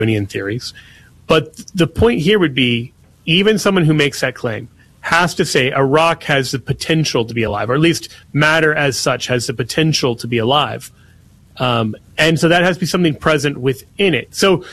Darwinian theories. But the point here would be, even someone who makes that claim has to say a rock has the potential to be alive, or at least matter as such has the potential to be alive. And so that has to be something present within it. So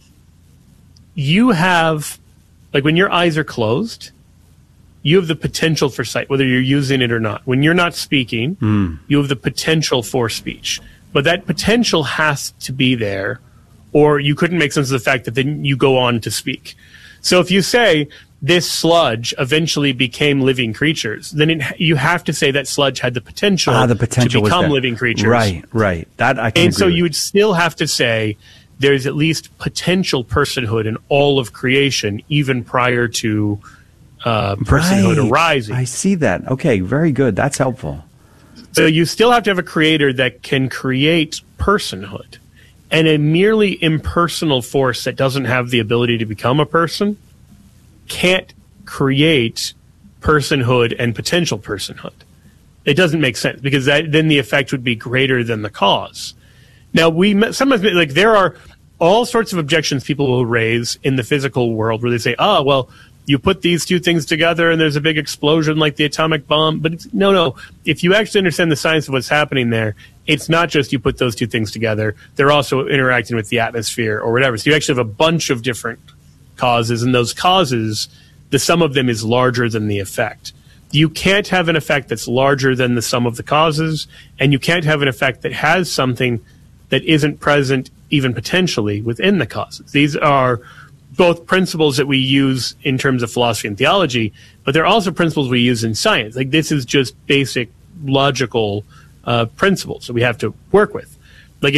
you have, like when your eyes are closed, you have the potential for sight, whether you're using it or not. When you're not speaking, you have the potential for speech. But that potential has to be there, or you couldn't make sense of the fact that then you go on to speak. So if you say this sludge eventually became living creatures, then you have to say that sludge had the potential to become living creatures. Right. That I can And agree so with. you would still have to say there's at least potential personhood in all of creation, even prior to personhood arising. I see that. Okay, very good. That's helpful. So you still have to have a creator that can create personhood. And a merely impersonal force that doesn't have the ability to become a person can't create personhood and potential personhood. It doesn't make sense, because then the effect would be greater than the cause. Now, sometimes, like, there are all sorts of objections people will raise in the physical world where they say, well, you put these two things together and there's a big explosion like the atomic bomb. But no. If you actually understand the science of what's happening there, it's not just you put those two things together. They're also interacting with the atmosphere or whatever. So you actually have a bunch of different causes, and those causes, the sum of them is larger than the effect. You can't have an effect that's larger than the sum of the causes, and you can't have an effect that has something that isn't present even potentially within the causes. These are both principles that we use in terms of philosophy and theology, but they're also principles we use in science. Like, this is just basic logical principles that we have to work with. Like,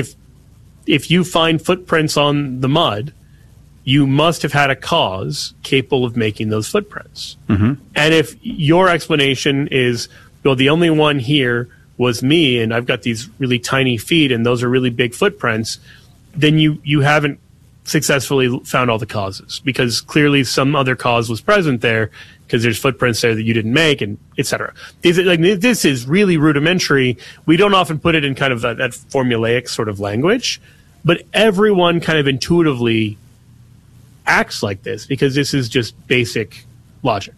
if you find footprints on the mud, you must have had a cause capable of making those footprints. Mm-hmm. And if your explanation is, well, the only one here was me, and I've got these really tiny feet, and those are really big footprints, then you haven't successfully found all the causes, because clearly some other cause was present there, because there's footprints there that you didn't make, and etc. This is really rudimentary. We don't often put it in kind of that formulaic sort of language, but everyone kind of intuitively acts like this, because this is just basic logic.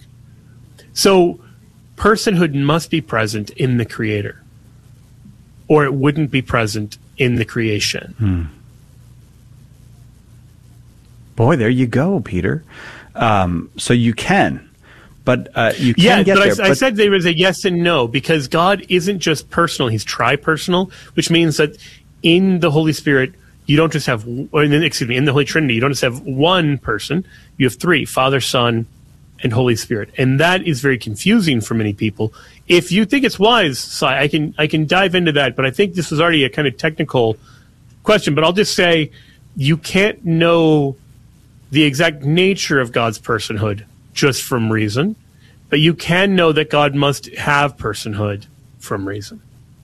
So personhood must be present in the creator, or it wouldn't be present in the creation. Boy, there you go, Peter. So you can, but you can get there. I said there was a yes and no, because God isn't just personal; He's tri-personal, which means that in the Holy Spirit, you don't just have, in the Holy Trinity, you don't just have one person. You have three: Father, Son, and Holy Spirit, and that is very confusing for many people. If you think it's wise, I can dive into that, but I think this is already a kind of technical question. But I'll just say, you can't know the exact nature of God's personhood just from reason, but you can know that God must have personhood from reason.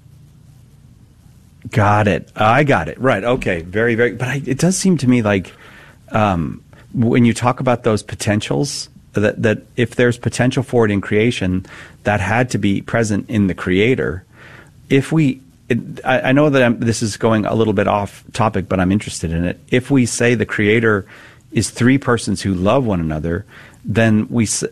Got it. I got it. Right. Okay. Very, very. But it does seem to me like when you talk about those potentials, that if there's potential for it in creation, that had to be present in the Creator. I know that this is going a little bit off topic, but I'm interested in it. If we say the Creator is three persons who love one another, then we see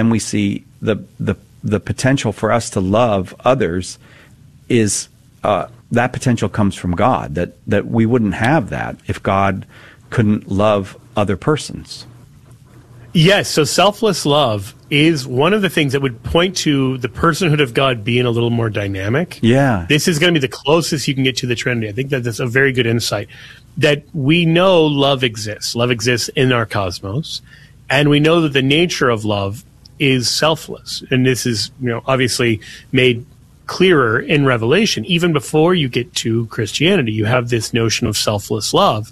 the potential for us to love others is that potential comes from God. That we wouldn't have that if God couldn't love other persons. Yes, so selfless love is one of the things that would point to the personhood of God being a little more dynamic. Yeah. This is going to be the closest you can get to the Trinity. I think that's a very good insight. That we know love exists. Love exists in our cosmos. And we know that the nature of love is selfless. And this is, obviously made clearer in Revelation. Even before you get to Christianity, you have this notion of selfless love.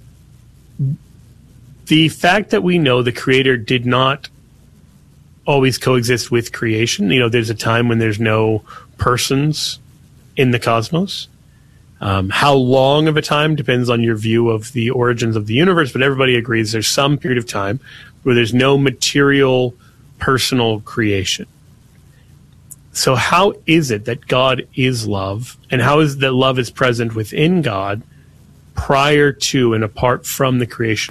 The fact that we know the Creator did not always coexist with creation, there's a time when there's no persons in the cosmos. How long of a time depends on your view of the origins of the universe, but everybody agrees there's some period of time where there's no material, personal creation. So how is it that God is love, and how is it that love is present within God prior to and apart from the creation